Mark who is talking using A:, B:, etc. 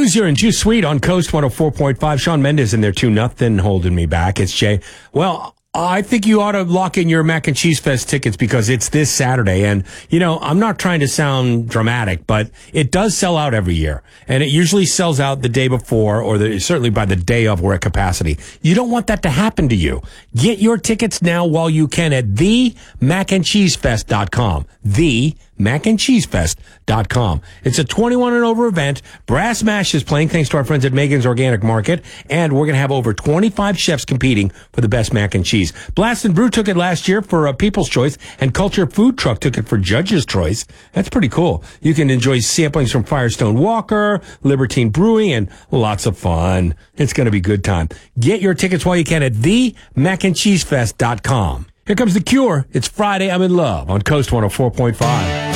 A: Boozer and Juice Sweet on Coast 104.5. Shawn Mendes in there too. Nothing holding me back. It's Jay. Well, I think you ought to lock in your Mac and Cheese Fest tickets because it's this Saturday. And, you know, I'm not trying to sound dramatic, but it does sell out every year. And it usually sells out the day before or certainly by the day of we're at capacity. You don't want that to happen to you. Get your tickets now while you can at themacandcheesefest.com. themacandcheesefest.com. It's a 21 and over event. Brass Mash is playing thanks to our friends at Megan's Organic Market. And we're going to have over 25 chefs competing for the best mac and cheese. Blast and Brew took it last year for People's Choice, and Culture Food Truck took it for Judge's Choice. That's pretty cool. You can enjoy samplings from Firestone Walker, Libertine Brewing, and lots of fun. It's going to be a good time. Get your tickets while you can at themacandcheesefest.com. Here comes The Cure. It's Friday, I'm in Love on Coast 104.5.